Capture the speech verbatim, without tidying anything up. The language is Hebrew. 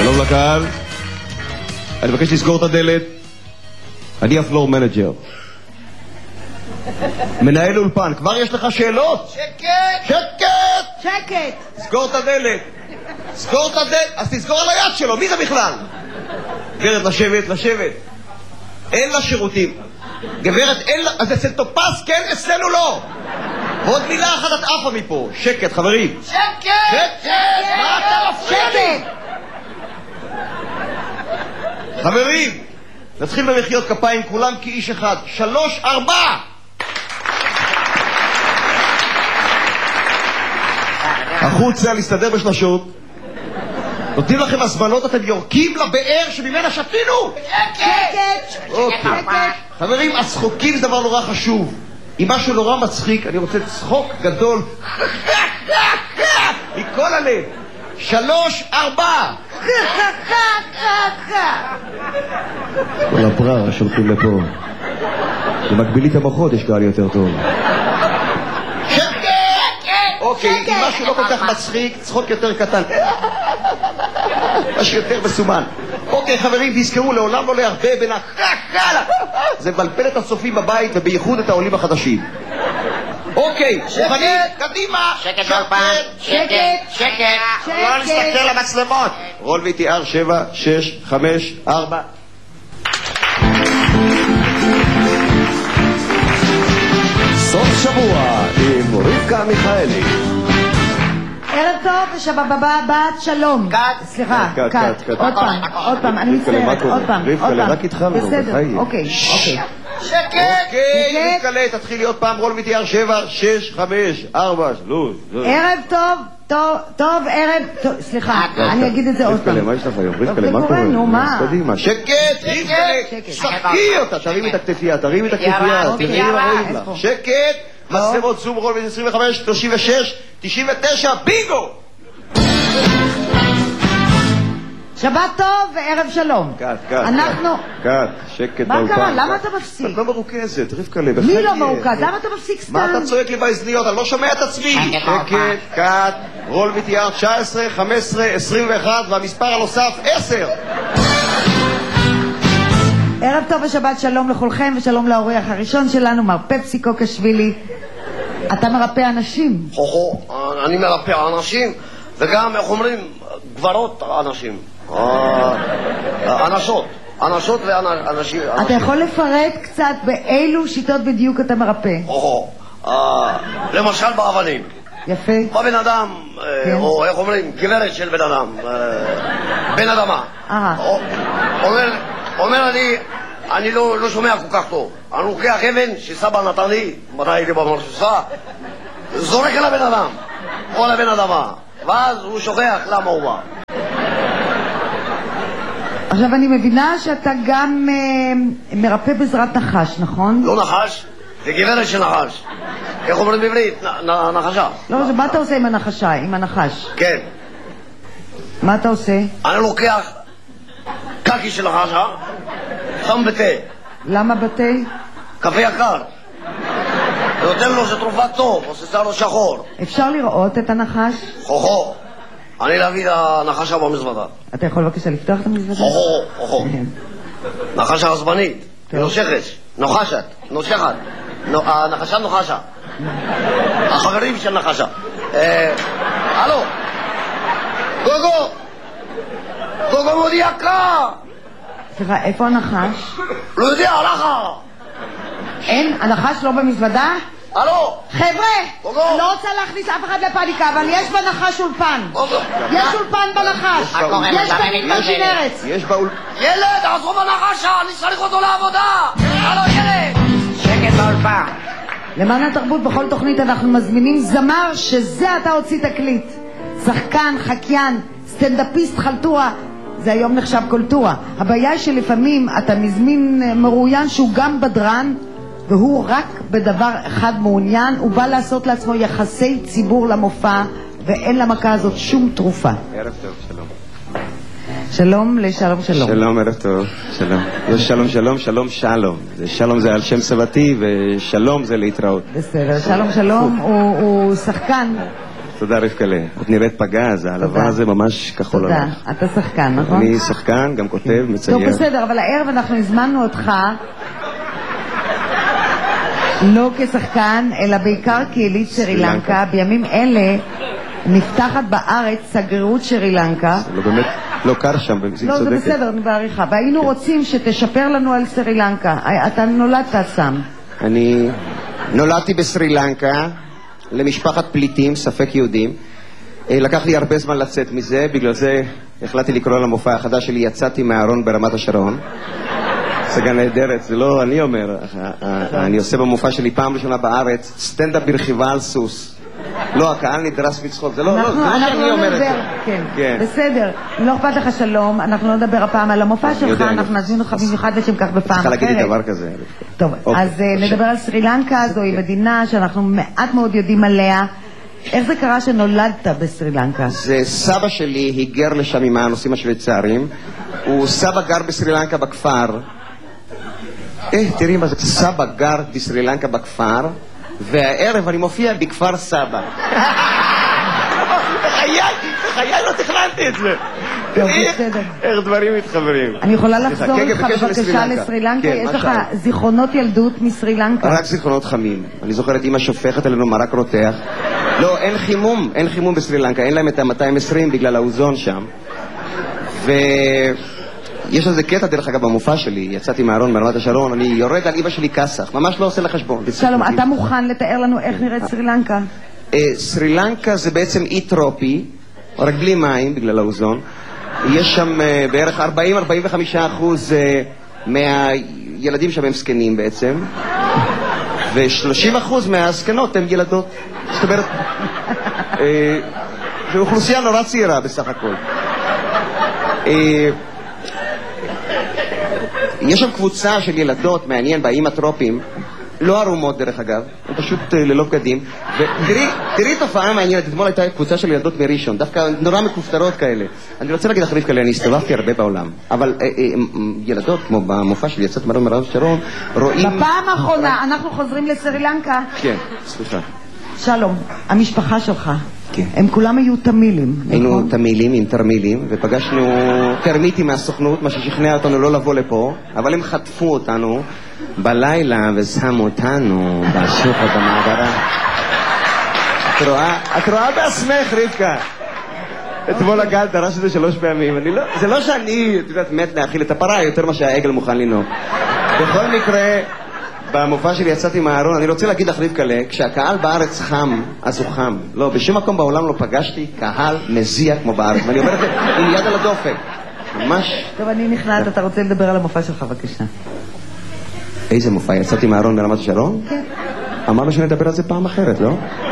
שלום לקהל. אני מבקש לסגור את הדלת. אני הפלור מנג'ר. מנהל אולפן, כבר יש לך שאלות? שקט! שקט! שקט! סגור את הדלת. סגור את הדלת. אז תסגור על היד שלו, מי זה בכלל? גברת, לשבת, לשבת. אין לה שירותים. גברת, אין לה... אז אצל טופס כן, אצלנו לא. ועוד מילה אחת את עפה מפה. שקט, חברים. שקט! שקט! מה אתה מפריע לי? חברים, נתחיל במחיאות כפיים כולם כאיש אחד. שלוש, ארבע! החוצה להסתדר בשלשות. נותנים לכם הזמנות, אתם יורקים לבאר שממנה שתינו. שקט! אוקיי. חברים, הצחוקים זה דבר נורא חשוב. אם משהו נורא מצחיק, אני רוצה צחוק גדול מכל הלב. שלוש, ארבע! כל הבררה שולחים לפה. במקבילית המוחות יש קהל יותר טוב. שקט! אוקיי, אם משהו לא כל כך מצחיק, צחוק יותר קטן. משהו יותר מסומן. אוקיי, חברים, תזכרו, לעולם לא להרבה בין הקקלה. זה מבלבל את הצופים בבית, ובייחוד את העולים החדשים. אוקיי, מוכנים? קדימה! שקט באולפן, שקט, שקט, לא להסתכל למצלמות. רול וי טי אר שבע, שש, חמש, ארבע. סוף שבוע עם רבקה מיכאלי. ערב טוב, ושבבא בת שלום. קאט. סליחה, קאט, קאט. קאט, קאט. עוד פעם, עוד פעם, אני מצטערת, עוד פעם, עוד רבקה, פעם. רק התחלנו, בסדר, בחיים. אוקיי, אוקיי. שקט. אוקיי, נתקלה, תתחיל להיות פעם רול וי טי אר שבע, שש, חמש, ארבע, שלוש. ערב טוב, טוב, טוב, ערב טוב, סליחה, אני אגיד את זה עוד פעם. רבקה, מה יש לך היום? רבקה, זה מה קורה, קורה? נו, מה? קדימה, שקט, רבקה, שחקי אותה, תרימי את הכתפייה, תרימי את הכתפייה, ירה, תרימי ירה, רואים לך. שקט, מצלמות זום רול וי עשרים וחמש, שלושים ושש, תשעים ותשע, בינגו! שבת טוב וערב שלום. קאט, קאט. אנחנו... קאט, שקט מה באולפן. קרה? למה אתה מפסיק? את לא מרוכזת, רבקה לב. מי לא מרוכז? למה אתה מפסיק סתם? מה אתה צועק לי באזניות? אני לא שומע את עצמי. שקט, קאט, רול וי טי אר תשע עשרה, חמש עשרה, עשרים ואחת והמספר הנוסף עשר. ערב טוב ושבת שלום לכולכם ושלום לאורח הראשון שלנו, מר פפסי קוקשווילי. אתה מרפא אנשים. חוכו, אני מרפא אנשים וגם, איך אומרים, גברות אנשים. אנשות, אנשות ואנשים. אתה יכול לפרט קצת באילו שיטות בדיוק אתה מרפא? חוכו, למשל באבנים. יפה. בא בן אדם, או איך אומרים, גברת של בן אדם, בן אדמה. אומר אני, אני לא שומע כל כך טוב. אני לוקח אבן שסבא נתן לי, מתי הייתי במרסוסה, זורק על הבן אדם, או על הבן אדמה, ואז הוא שוכח למה הוא בא. עכשיו אני מבינה שאתה גם אה, מרפא בעזרת נחש, נכון? לא נחש, זה גברת של נחש. איך אומרים בעברית? נ, נ, נחשה. לא, מה אתה עושה עם הנחשה, עם הנחש? כן. מה אתה עושה? אני לוקח קקי של נחשה, שם בתה. למה בתה? קפה יקר. ונותן לו שתרופה טוב, עושה לו שחור. אפשר לראות את הנחש? חוכו, אני להביא את הנחשה במזוודה. אתה יכול בבקשה לפתוח את המזוודה? חוכו, חוכו. נחשה עצבנית, היא נושכת, נוחשת, נושכת. הנחשה נוחשה. החברים של נחשה. הלו, גוגו, גוגו מאוד יקר. סליחה, איפה הנחש? לא יודע, הלכה. אין, הנחש לא במזוודה? הלו! חבר'ה, גוגו! אני לא רוצה להכניס אף אחד לפאניקה, אבל יש בנחש אולפן. גוגו! יש אולפן בנחש. יש במתמג'ין ארץ. יש באול... ילד, עזוב הנחשה, אני צריך אותו לעבודה! הלו, ילד! שקט באולפן. למען התרבות בכל תוכנית אנחנו מזמינים זמר שזה אתה הוציא תקליט. שחקן, חקיין, סטנדאפיסט, חלטורה. זה היום נחשב קולטורה. הבעיה היא שלפעמים אתה מזמין מרואיין שהוא גם בדרן, והוא רק בדבר אחד מעוניין, הוא בא לעשות לעצמו יחסי ציבור למופע, ואין למכה הזאת שום תרופה. ערב טוב, שלום. שלום לשלום שלום. שלום, ערב טוב, שלום. יש שלום שלום, שלום שלום. שלום זה על שם סבתי, ושלום זה להתראות. בסדר, שלום שלום הוא, הוא שחקן תודה רבקלה. את נראית פגז, העלבה הזה ממש כחול תודה. הלך. אתה שחקן, נכון? אני שחקן, גם כותב, מצייר. טוב, בסדר, אבל הערב אנחנו הזמנו אותך לא כשחקן, אלא בעיקר כיליד סרי לנקה. בימים אלה נפתחת בארץ שגרירות סרי לנקה. זה לא באמת, לא קר שם, היא צודקת. לא, זה בסדר, אני בעריכה. והיינו רוצים שתשפר לנו על סרי לנקה. אתה נולדת שם. אני נולדתי בסרי לנקה, למשפחת פליטים, ספק יהודים. לקח לי הרבה זמן לצאת מזה, בגלל זה החלטתי לקרוא למופע החדש שלי, יצאתי מהארון ברמת השרון. הצגה נהדרת, זה לא אני אומר, אני עושה במופע שלי פעם ראשונה בארץ, סטנדאפ ברכיבה על סוס. לא, הקהל נדרס מצחוק, זה לא שאני אומר את זה. כן, בסדר, לא אכפת לך שלום, אנחנו לא נדבר הפעם על המופע שלך, אנחנו נזמין אותך במיוחד לשם כך בפעם אחרת. צריכה להגיד לי דבר כזה. טוב, אז נדבר על סרי לנקה, זוהי מדינה שאנחנו מעט מאוד יודעים עליה. איך זה קרה שנולדת בסרי לנקה? זה סבא שלי היגר לשם עם הנוסעים השוויצרים, הוא סבא גר בסרי לנקה בכפר, אה, תראי מה זה, סבא גר בסרי לנקה בכפר, והערב אני מופיע בכפר סבא. בחיי, בחיי לא תכננתי את זה. איך דברים מתחברים. אני יכולה לחזור איתך בבקשה לסרי לנקה? יש לך זיכרונות ילדות מסרי לנקה? רק זיכרונות חמים. אני זוכר את אמא שופכת עלינו מרק רותח. לא, אין חימום, אין חימום בסרי לנקה, אין להם את ה-מאתיים ועשרים בגלל האוזון שם. ויש איזה קטע דרך אגב במופע שלי, יצאתי מהארון ברמת השרון, אני יורד על אמא שלי כסח, ממש לא עושה לחשבון. שלום, אתה מוכן לתאר לנו איך נראית סרי לנקה? סרי לנקה זה בעצם אי טרופי, רק בלי מים בגלל האוזון. יש שם בערך ארבעים עד ארבעים וחמישה אחוז מהילדים שם הם זקנים בעצם, ו-שלושים אחוז מהזקנות הן ילדות. זאת אומרת, זו אוכלוסייה נורא צעירה בסך הכל. יש שם קבוצה של ילדות, מעניין, באיים הטרופיים, לא ערומות דרך אגב, הם פשוט ללא בגדים. ותראי תופעה מעניינת, אתמול הייתה קבוצה של ילדות מראשון, דווקא נורא מכופתרות כאלה. אני רוצה להגיד לך רבקלה, אני הסתובבתי הרבה בעולם, אבל ילדות, כמו במופע שלי, יצאת מהארון ברמת השרון, רואים... בפעם האחרונה, אנחנו חוזרים לסרי לנקה. כן, סליחה. שלום, המשפחה שלך, הם כולם היו תמילים, נכון? היינו תמילים עם תרמילים, ופגשנו תרמיטים מהסוכנות, מה ששכנע אותנו לא לבוא לפה, אבל הם חטפו אותנו בלילה ושמו אותנו בשוחד המעברה. את רואה? את רואה בעצמך, רבקה. אתמול הגל דרש את זה שלוש פעמים. זה לא שאני, את יודעת, מת להאכיל את הפרה יותר מה שהעגל מוכן לנהוג. בכל מקרה... במופע שלי יצאתי מהארון, אני רוצה להגיד לך רבקלה, כשהקהל בארץ חם, אז הוא חם. לא, בשום מקום בעולם לא פגשתי קהל מזיע כמו בארץ, ואני אומר את זה עם יד על הדופק. ממש... טוב, אני נכנעת, אתה רוצה לדבר על המופע שלך, בבקשה. איזה מופע? יצאתי מהארון ברמת השרון? כן. אמרנו שנדבר על זה פעם אחרת, לא?